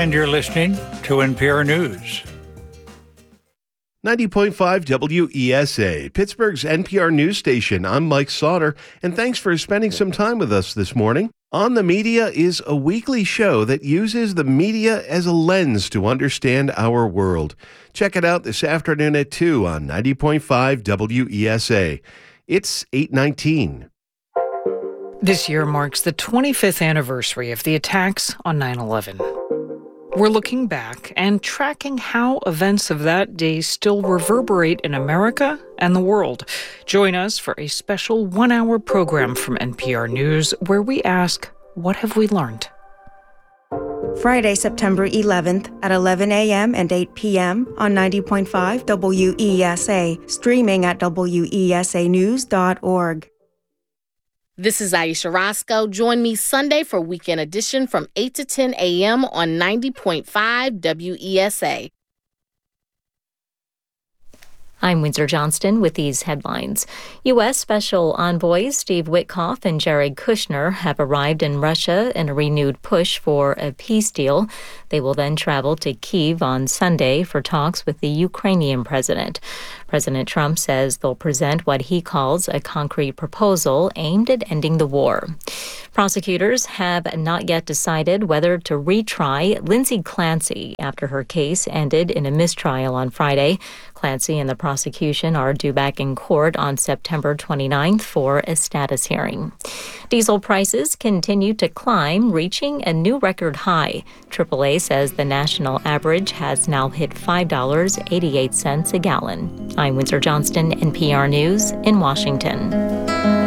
And you're listening to NPR News. 90.5 WESA, Pittsburgh's NPR news station. I'm Mike Sauter, and thanks for spending some time with us this morning. On the Media is a weekly show that uses the media as a lens to understand our world. Check it out this afternoon at 2 on 90.5 WESA. It's 8:19. This year marks the 25th anniversary of the attacks on 9/11. We're looking back and tracking how events of that day still reverberate in America and the world. Join us for a special one-hour program from NPR News where we ask, what have we learned? Friday, September 11th at 11 a.m. and 8 p.m. on 90.5 WESA, streaming at wesanews.org. This is Aisha Roscoe. Join me Sunday for Weekend Edition from 8 to 10 a.m. on 90.5 WESA. I'm Windsor Johnston with these headlines. U.S. Special Envoys Steve Witkoff and Jared Kushner have arrived in Russia in a renewed push for a peace deal. They will then travel to Kyiv on Sunday for talks with the Ukrainian president. President Trump says they'll present what he calls a concrete proposal aimed at ending the war. Prosecutors have not yet decided whether to retry Lindsay Clancy after her case ended in a mistrial on Friday. Clancy and the prosecution are due back in court on September 29th for a status hearing. Diesel prices continue to climb, reaching a new record high. AAA says the national average has now hit $5.88 a gallon. I'm Windsor Johnston, NPR News in Washington.